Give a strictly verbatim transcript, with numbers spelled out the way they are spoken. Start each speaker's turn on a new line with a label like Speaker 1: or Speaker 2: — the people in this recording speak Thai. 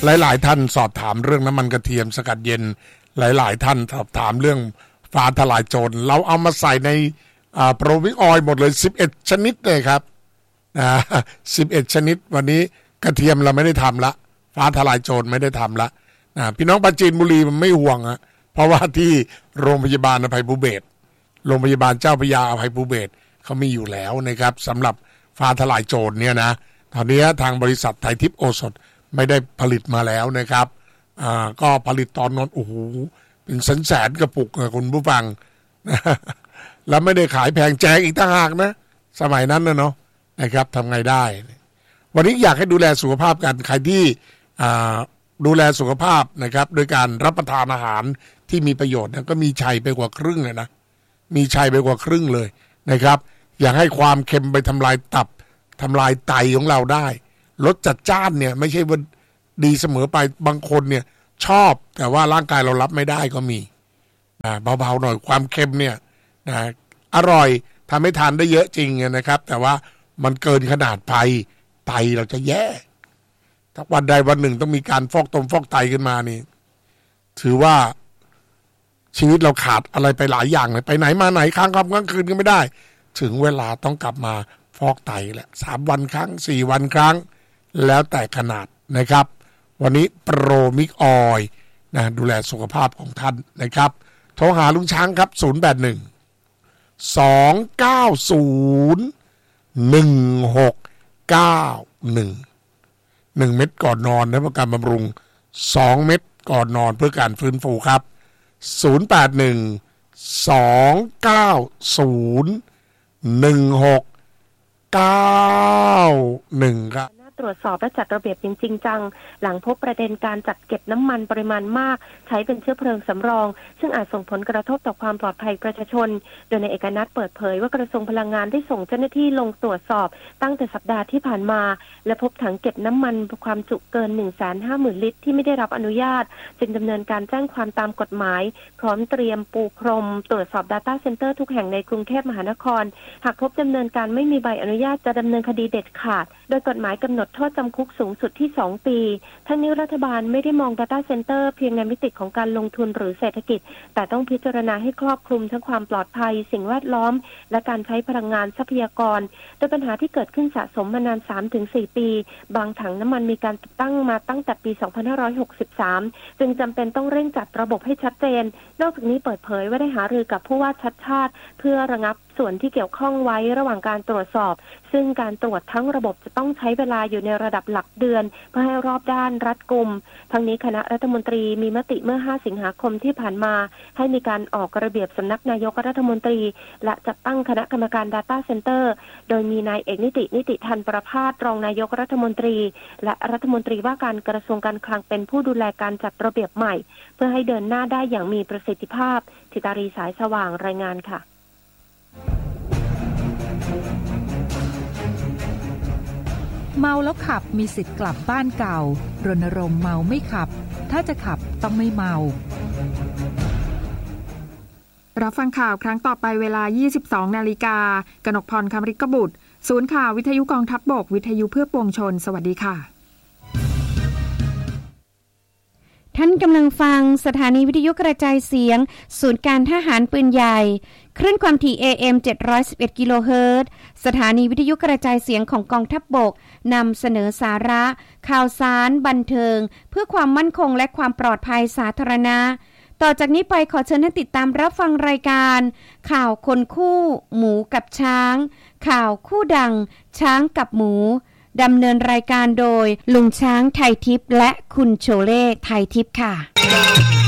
Speaker 1: หลายๆท่านสอบถามเรื่องน้ำมันกระเทียมสกัดเย็นหลายๆท่านสอบถามเรื่องฟ้าทลายโจรเราเอามาใส่ในอ่าโปรมิกออยล์หมดเลยสิบเอ็ดชนิดเลยครับอ่าสิบเอ็ดชนิดวันนี้กระเทียมเราไม่ได้ทำละฟ้าทลายโจรไม่ได้ทำละนะพี่น้องปราจีนบุรีมันไม่ห่วงอะเพราะว่าที่โรงพยาบาลอภัยภูเบศรโรงพยาบาลเจ้าพระยาอภัยภูเบศรเขามีอยู่แล้วนะครับสำหรับฟ้าทลายโจรเนี่ยนะตอนนี้ทางบริษัทไทยทิพย์โอสถไม่ได้ผลิตมาแล้วนะครับอ่าก็ผลิตตอนนั้นโอ้โหเป็นแสนแสนกระปุกนะคุณผู้ฟังแล้วไม่ได้ขายแพงแจกอีกต่างหากนะสมัยนั้นนะเนาะนะครับทำไงได้วันนี้อยากให้ดูแลสุขภาพกันใครที่อ่าดูแลสุขภาพนะครับโดยการรับประทานอาหารที่มีประโยชน์นะก็มีชัยไปกว่าครึ่งเลยนะมีชัยไปกว่าครึ่งเลยนะครับอยากให้ความเค็มไปทำลายตับทำลายไตของเราได้รสจัดจ้านเนี่ยไม่ใช่ว่าดีเสมอไปบางคนเนี่ยชอบแต่ว่าร่างกายเรารับไม่ได้ก็มีนะเบาๆหน่อยความเค็มเนี่ยนะอร่อยทำให้ทานได้เยอะจริงนะครับแต่ว่ามันเกินขนาดไปไตเราจะแย่ถ้าวันใดวันหนึ่งต้องมีการฟอกตมฟอกไตขึ้นมานี่ถือว่าชีวิตเราขาดอะไรไปหลายอย่างเลยไปไหนมาไหนค้างค่ำค้างคืนก็ไม่ได้ถึงเวลาต้องกลับมาฟอกไตแหละสามวันครั้งสี่วันครั้งแล้วแต่ขนาดนะครับวันนี้โปรมิกออยล์นะดูแลสุขภาพของท่านนะครับโทรหาลุงช้างครับศูนย์ แปด หนึ่ง สอง เก้า ศูนย์ หนึ่ง หก เก้า หนึ่ง หนึ่งเม็ดก่อนนอนนะเพื่อการบำรุงสองเม็ดก่อนนอนเพื่อการฟื้นฟูครับศูนย์ แปด หนึ่ง สอง เก้า ศูนย์ หนึ่ง หก เก้า หนึ่งครับ
Speaker 2: ตรวจสอบและจัดระเบียบจริงๆจังหลังพบประเด็นการจัดเก็บน้ำมันปริมาณมากใช้เป็นเชื้อเพลิงสำรองซึ่งอาจส่งผลกระทบต่อความปลอดภัยประชาชนโดยในเอกนัทเปิดเผยว่ากระทรวงพลังงานได้ส่งเจ้าหน้าที่ลงตรวจสอบตั้งแต่สัปดาห์ที่ผ่านมาและพบถังเก็บน้ำมันความจุเกิน หนึ่งแสนห้าหมื่น ลิตรที่ไม่ได้รับอนุญาตจึงดำเนินการแจ้งความตามกฎหมายพร้อมเตรียมปูพรมตรวจสอบ Data Center ทุกแห่งในกรุงเทพมหานครหากพบดำเนินการไม่มีใบอนุญาตจะดำเนินคดีเด็ดขาดโดยกฎหมายกำหนดโทษจำคุกสูงสุดที่สองปีทั้งนี้รัฐบาลไม่ได้มอง Data Center เพียงในมิติของการลงทุนหรือเศรษฐกิจแต่ต้องพิจารณาให้ครอบคลุมทั้งความปลอดภัยสิ่งแวดล้อมและการใช้พลังงานทรัพยากรโดยปัญหาที่เกิดขึ้นสะสมมานาน สามถึงสี่ ปีบางถังน้ำมันมีการติดตั้งมาตั้งแต่ปี สองพันห้าร้อยหกสิบสาม จึงจำเป็นต้องเร่งจัดระบบให้ชัดเจนนอกจากนี้เปิดเผยว่าได้หารือกับผู้ว่าชัดชาติเพื่อระงับส่วนที่เกี่ยวข้องไว้ระหว่างการตรวจสอบซึ่งการตรวจทั้งระบบจะต้องใช้เวลาอยู่ในระดับหลักเดือนเพื่อให้รอบด้านรัดกุมทั้งนี้คณะรัฐมนตรีมีมติเมื่อห้าสิงหาคมที่ผ่านมาให้มีการออกระเบียบสำนักนายกรัฐมนตรีและจัดตั้งคณะกรรมการ Data Center โดยมีนายเอกนิตินิติธันประภาสรองนายกรัฐมนตรีและรัฐมนตรีว่าการกระทรวงการคลังเป็นผู้ดูแลการจัดระเบียบใหม่เพื่อให้เดินหน้าได้อย่างมีประสิทธิภาพธิตารีสายสว่างรายงานค่ะ
Speaker 3: เมาแล้วขับมีสิทธิ์กลับบ้านเก่ารณรงค์เมาไม่ขับถ้าจะขับต้องไม่เมา
Speaker 4: รับฟังข่าวครั้งต่อไปเวลา ยี่สิบสองนาฬิกา กนกพร คำริกบุตรศูนย์ข่าววิทยุกองทัพบกวิทยุเพื่อปวงชนสวัสดีค่ะ
Speaker 5: ท่านกำลังฟังสถานีวิทยุกระจายเสียงศูนย์การทหารปืนใหญ่คลื่นความถี่ เอ เอ็ม เจ็ดร้อยสิบเอ็ด กิโลเฮิรตซ์สถานีวิทยุกระจายเสียงของกองทัพบกนำเสนอสาระข่าวสารบันเทิงเพื่อความมั่นคงและความปลอดภัยสาธารณะต่อจากนี้ไปขอเชิญท่านติดตามรับฟังรายการข่าวคนคู่หมูกับช้างข่าวคู่ดังช้างกับหมูดำเนินรายการโดยลุงช้างไทยทิพย์และคุณโชเล่ไทยทิพย์ค่ะ